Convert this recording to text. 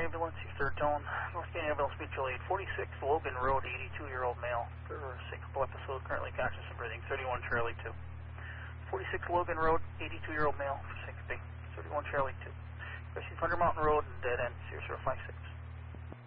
Ambulance, your third tone. North Canyon Ambulance, mutual aid, 46 Logan Road, 82-year-old male. For a syncopal episode, currently conscious and breathing, 31 Charlie 2. 46 Logan Road, 82-year-old male for syncope, 31 Charlie 2. Question Thunder Mountain Road and dead end, 0056.